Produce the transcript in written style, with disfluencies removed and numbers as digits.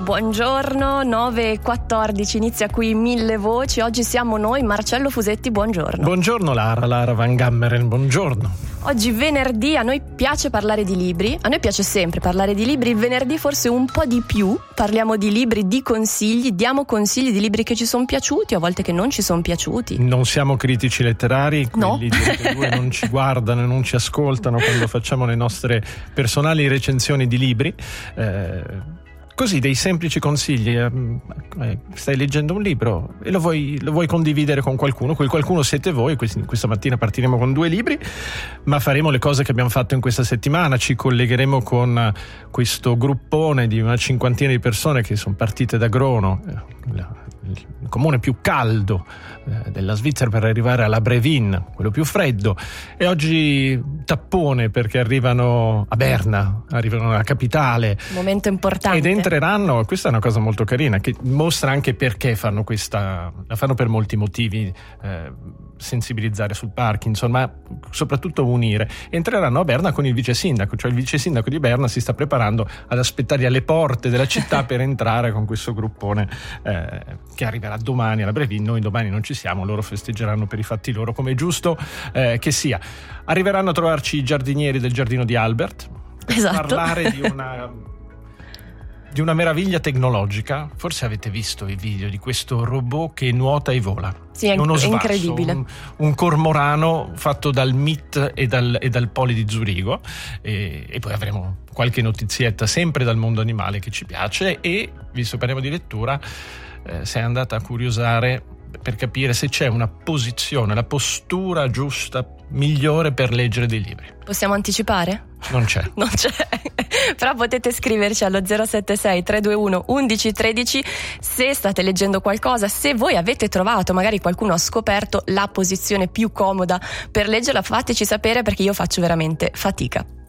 Buongiorno, 9:14, inizia qui Mille Voci. Oggi siamo noi, Marcello Fusetti, buongiorno. Buongiorno Lara Van Gammeren, buongiorno. Oggi venerdì, a noi piace parlare di libri, a noi piace sempre parlare di libri, il venerdì forse un po' di più, parliamo di libri, di consigli, diamo consigli di libri che ci sono piaciuti, a volte che non ci sono piaciuti. Non siamo critici letterari, no. Quelli di due non ci guardano e non ci ascoltano quando facciamo le nostre personali recensioni di libri. Così dei semplici consigli, stai leggendo un libro e lo vuoi condividere con qualcuno, quel qualcuno siete voi. Questa mattina partiremo con 2 libri, ma faremo le cose che abbiamo fatto in questa settimana, ci collegheremo con questo gruppone di una cinquantina di persone che sono partite da Grono, il comune più caldo della Svizzera, per arrivare alla Brevin, quello più freddo, e oggi tappone perché arrivano a Berna, arrivano alla capitale, momento importante, ed entreranno. Questa è una cosa molto carina che mostra anche perché fanno la fanno per molti motivi, sensibilizzare sul Parkinson, ma soprattutto unire. Entreranno a Berna con il vice sindaco, cioè il vice sindaco di Berna si sta preparando ad aspettare alle porte della città per entrare con questo gruppone che arriverà domani alla Brevin. Noi domani non ci siamo, loro festeggeranno per i fatti loro, come è giusto che sia. Arriveranno a trovarci i giardinieri del giardino di Albert, per parlare di una meraviglia tecnologica. Forse avete visto i video di questo robot che nuota e vola. Sì, è incredibile. Un cormorano fatto dal MIT e dal Poli di Zurigo, e poi avremo qualche notizietta sempre dal mondo animale che ci piace, e visto che parliamo di lettura, sei andata a curiosare per capire se c'è una posizione, la postura giusta, migliore per leggere dei libri. Possiamo anticipare? Non c'è. Non c'è. Però potete scriverci allo 076 321 1113 se state leggendo qualcosa, se voi avete trovato, magari qualcuno ha scoperto la posizione più comoda per leggerla, fateci sapere, perché io faccio veramente fatica.